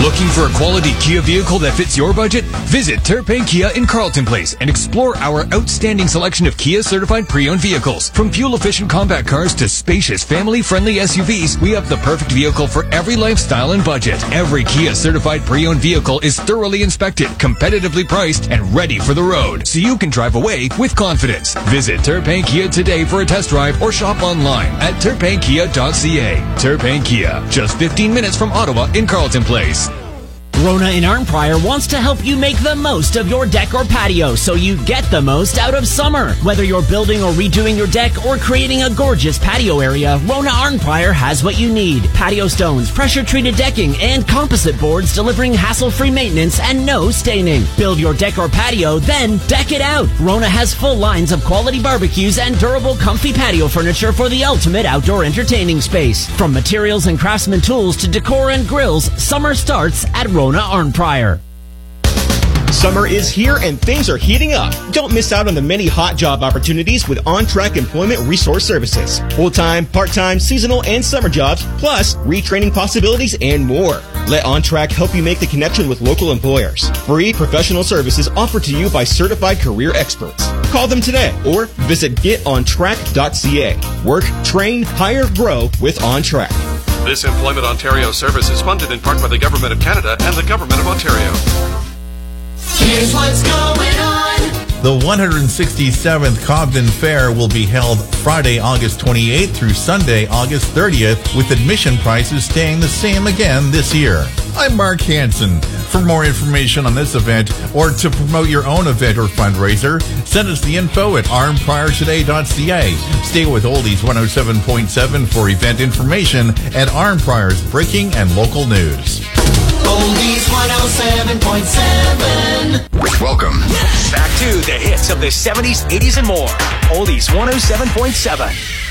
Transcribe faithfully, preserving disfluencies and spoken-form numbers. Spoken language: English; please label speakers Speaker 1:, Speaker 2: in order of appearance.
Speaker 1: Looking for a quality Kia vehicle that fits your budget? Visit Terpeng Kia in Carlton Place and explore our outstanding selection of Kia certified pre-owned vehicles. From fuel-efficient compact cars to spacious family-friendly S U Vs, we have the perfect vehicle for every lifestyle and budget. Every Kia certified pre-owned vehicle is thoroughly inspected, competitively priced, and ready for the road, so you can drive away with confidence. Visit Terpeng Kia today for a test drive or shop online at terpeng kia dot c a. Terpeng Kia, just fifteen minutes from Ottawa in Carlton Place.
Speaker 2: Rona in Arnprior wants to help you make the most of your deck or patio so you get the most out of summer. Whether you're building or redoing your deck or creating a gorgeous patio area, Rona Arnprior has what you need. Patio stones, pressure-treated decking, and composite boards delivering hassle-free maintenance and no staining. Build your deck or patio, then deck it out. Rona has full lines of quality barbecues and durable, comfy patio furniture for the ultimate outdoor entertaining space. From materials and craftsman tools to decor and grills, summer starts at Rona Arnprior.
Speaker 3: Summer is here and things are heating up. Don't miss out on the many hot job opportunities with OnTrack Employment Resource Services. Full-time, part-time, seasonal, and summer jobs, plus retraining possibilities and more. Let OnTrack help you make the connection with local employers. Free professional services offered to you by certified career experts. Call them today or visit get on track dot c a. Work, train, hire, grow with OnTrack.
Speaker 4: This Employment Ontario service is funded in part by the Government of Canada and the Government of Ontario.
Speaker 5: Here's what's going on.
Speaker 6: The one hundred sixty-seventh Cobden Fair will be held Friday, August twenty-eighth through Sunday, August thirtieth, with admission prices staying the same again this year. I'm Mark Hansen. For more information on this event or to promote your own event or fundraiser, send us the info at arnprior today dot c a. Stay with Oldies one oh seven point seven for event information and Arnprior's breaking and local news.
Speaker 5: Oldies one oh seven point seven.
Speaker 7: Welcome back to the hits of the seventies, eighties, and more. Oldies one oh seven point seven.